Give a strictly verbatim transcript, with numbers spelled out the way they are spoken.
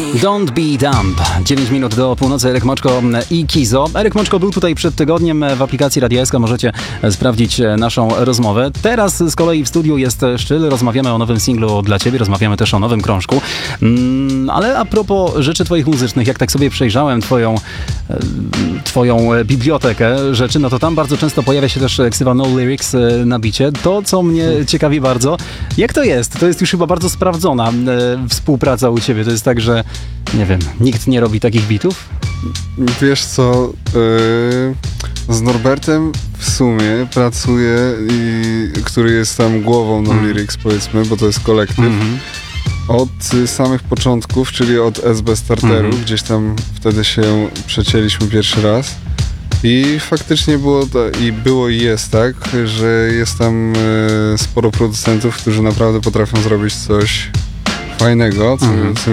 Don't be dumb. dziewięć minut do północy. Eryk Moczko i Kizo. Eryk Moczko był tutaj przed tygodniem. W aplikacji Radia S K możecie sprawdzić naszą rozmowę. Teraz z kolei w studiu jest Szczyl. Rozmawiamy o nowym singlu dla ciebie. Rozmawiamy też o nowym krążku. Mm, ale a propos rzeczy twoich muzycznych, jak tak sobie przejrzałem twoją, twoją bibliotekę rzeczy, no to tam bardzo często pojawia się też ksywa No Lyrics na bicie. To, co mnie ciekawi bardzo, jak to jest? To jest już chyba bardzo sprawdzona e, współpraca u ciebie. To jest tak, że nie wiem, nikt nie robi takich bitów? Wiesz co, yy, z Norbertem w sumie pracuję, i, który jest tam głową No Mm. Lyrics, powiedzmy, bo to jest kolektyw. Mhm. Od y, samych początków, czyli od S B Starteru, Mhm. gdzieś tam wtedy się przecięliśmy pierwszy raz. I faktycznie było to, i było i jest tak, że jest tam y, sporo producentów, którzy naprawdę potrafią zrobić coś fajnego, co, Mhm. co